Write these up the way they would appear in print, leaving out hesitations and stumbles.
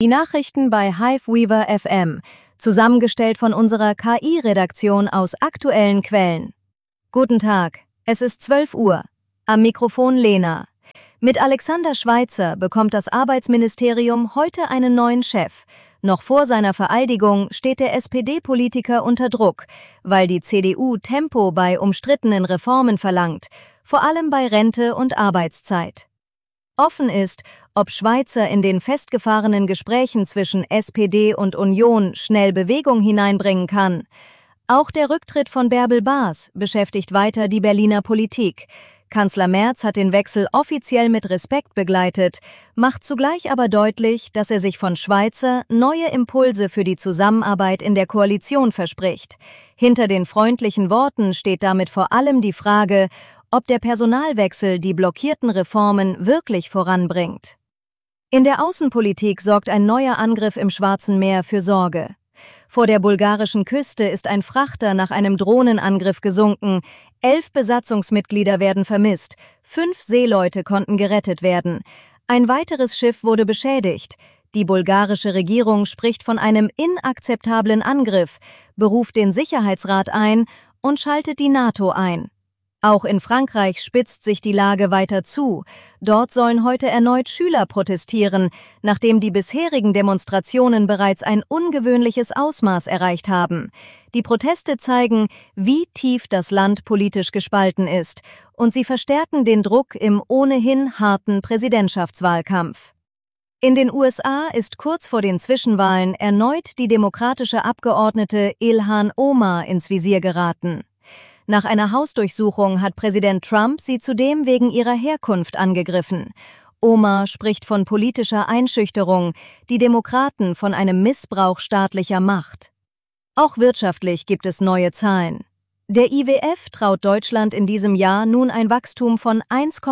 Die Nachrichten bei Hiveweaver FM, zusammengestellt von unserer KI-Redaktion aus aktuellen Quellen. Guten Tag, es ist 12 Uhr. Am Mikrofon Lena. Mit Alexander Schweitzer bekommt das Arbeitsministerium heute einen neuen Chef. Noch vor seiner Vereidigung steht der SPD-Politiker unter Druck, weil die CDU Tempo bei umstrittenen Reformen verlangt, vor allem bei Rente und Arbeitszeit. Offen ist, ob Schweitzer in den festgefahrenen Gesprächen zwischen SPD und Union schnell Bewegung hineinbringen kann. Auch der Rücktritt von Bärbel Baas beschäftigt weiter die Berliner Politik. Kanzler Merz hat den Wechsel offiziell mit Respekt begleitet, macht zugleich aber deutlich, dass er sich von Schweitzer neue Impulse für die Zusammenarbeit in der Koalition verspricht. Hinter den freundlichen Worten steht damit vor allem die Frage, ob der Personalwechsel die blockierten Reformen wirklich voranbringt. In der Außenpolitik sorgt ein neuer Angriff im Schwarzen Meer für Sorge. Vor der bulgarischen Küste ist ein Frachter nach einem Drohnenangriff gesunken. 11 Besatzungsmitglieder werden vermisst. 5 Seeleute konnten gerettet werden. Ein weiteres Schiff wurde beschädigt. Die bulgarische Regierung spricht von einem inakzeptablen Angriff, beruft den Sicherheitsrat ein und schaltet die NATO ein. Auch in Frankreich spitzt sich die Lage weiter zu. Dort sollen heute erneut Schüler protestieren, nachdem die bisherigen Demonstrationen bereits ein ungewöhnliches Ausmaß erreicht haben. Die Proteste zeigen, wie tief das Land politisch gespalten ist, und sie verstärken den Druck im ohnehin harten Präsidentschaftswahlkampf. In den USA ist kurz vor den Zwischenwahlen erneut die demokratische Abgeordnete Ilhan Omar ins Visier geraten. Nach einer Hausdurchsuchung hat Präsident Trump sie zudem wegen ihrer Herkunft angegriffen. Omar spricht von politischer Einschüchterung, die Demokraten von einem Missbrauch staatlicher Macht. Auch wirtschaftlich gibt es neue Zahlen. Der IWF traut Deutschland in diesem Jahr nun ein Wachstum von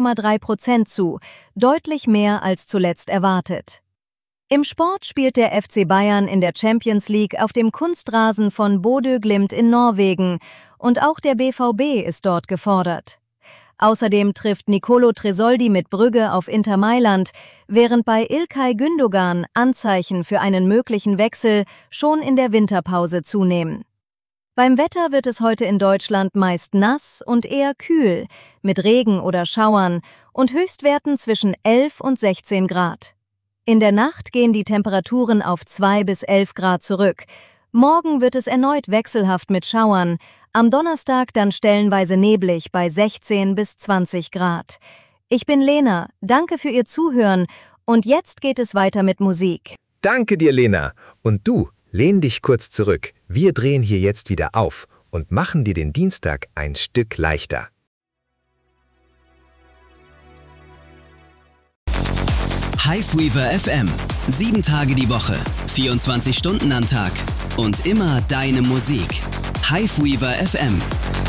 1,3% zu, deutlich mehr als zuletzt erwartet. Im Sport spielt der FC Bayern in der Champions League auf dem Kunstrasen von Bodø Glimt in Norwegen und auch der BVB ist dort gefordert. Außerdem trifft Nicolo Tresoldi mit Brügge auf Inter Mailand, während bei İlkay Gündoğan Anzeichen für einen möglichen Wechsel schon in der Winterpause zunehmen. Beim Wetter wird es heute in Deutschland meist nass und eher kühl, mit Regen oder Schauern und Höchstwerten zwischen 11 und 16 Grad. In der Nacht gehen die Temperaturen auf 2 bis 11 Grad zurück. Morgen wird es erneut wechselhaft mit Schauern, am Donnerstag dann stellenweise neblig bei 16 bis 20 Grad. Ich bin Lena, danke für Ihr Zuhören und jetzt geht es weiter mit Musik. Danke dir, Lena. Und du, lehn dich kurz zurück. Wir drehen hier jetzt wieder auf und machen dir den Dienstag ein Stück leichter. Hiveweaver FM. 7 Tage die Woche, 24 Stunden am Tag und immer deine Musik. Hiveweaver FM.